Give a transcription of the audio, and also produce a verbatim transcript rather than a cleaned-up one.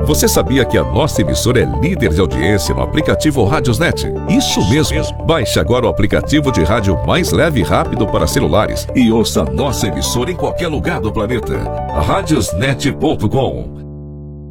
Você sabia que a nossa emissora é líder de audiência no aplicativo Radiosnet? Isso mesmo! Baixe agora o aplicativo de rádio mais leve e rápido para celulares e ouça a nossa emissora em qualquer lugar do planeta. radiosnet ponto com.